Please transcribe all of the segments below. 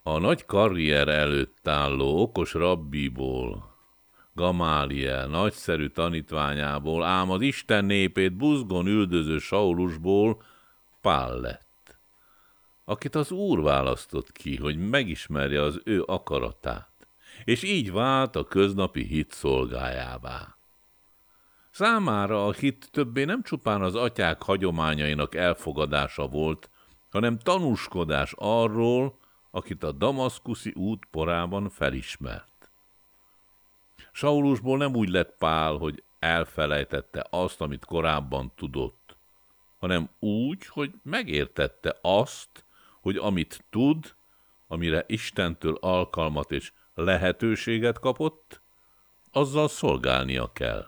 A nagy karrier előtt álló okos rabbiból, Gamáliel nagyszerű tanítványából, ám az Isten népét buzgon üldöző Saulusból Pál lett, akit az Úr választott ki, hogy megismerje az ő akaratát, és így vált a köznapi hit szolgájává. Számára a hit többé nem csupán az atyák hagyományainak elfogadása volt, hanem tanúskodás arról, akit a damaszkuszi út porában felismert. Saulusból nem úgy lett Pál, hogy elfelejtette azt, amit korábban tudott, hanem úgy, hogy megértette azt, hogy amit tud, amire Istentől alkalmat és lehetőséget kapott, azzal szolgálnia kell.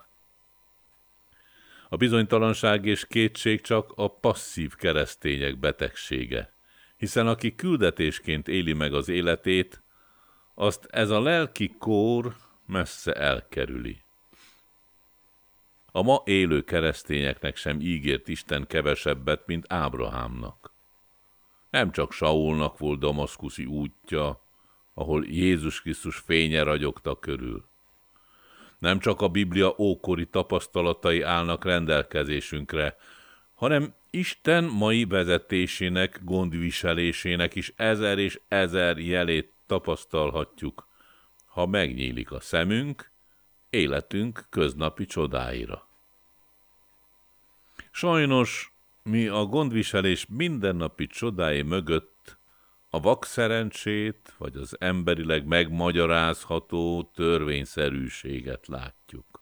A bizonytalanság és kétség csak a passzív keresztények betegsége, hiszen aki küldetésként éli meg az életét, azt ez a lelki kór messze elkerüli. A ma élő keresztényeknek sem ígért Isten kevesebbet, mint Ábrahámnak. Nem csak Saulnak volt damaszkuszi útja, ahol Jézus Krisztus fénye ragyogta körül. Nem csak a Biblia ókori tapasztalatai állnak rendelkezésünkre, hanem Isten mai vezetésének, gondviselésének is ezer és ezer jelét tapasztalhatjuk, ha megnyílik a szemünk, életünk köznapi csodáira. Sajnos mi a gondviselés mindennapi csodái mögött a vakszerencsét vagy az emberileg megmagyarázható törvényszerűséget látjuk.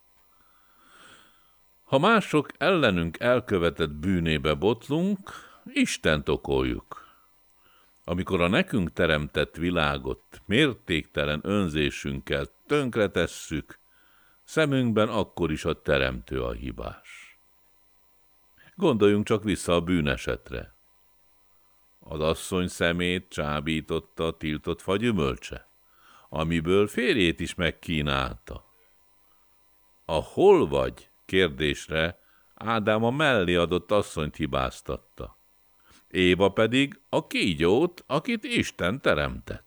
Ha mások ellenünk elkövetett bűnébe botlunk, Istent okoljuk. Amikor a nekünk teremtett világot mértéktelen önzésünkkel tönkretesszük, szemünkben akkor is a teremtő a hibás. Gondoljunk csak vissza a bűnesetre. Az asszony szemét csábította a tiltott fa gyümölcse, amiből férjét is megkínálta. A hol vagy kérdésre Ádám a mellé adott asszonyt hibáztatta. Éva pedig a kígyót, akit Isten teremtett.